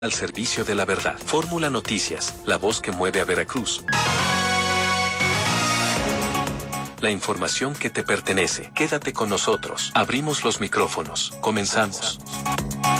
Al servicio de la verdad. Fórmula Noticias, la voz que mueve a Veracruz. La información que te pertenece. Quédate con nosotros. Abrimos los micrófonos. Comenzamos.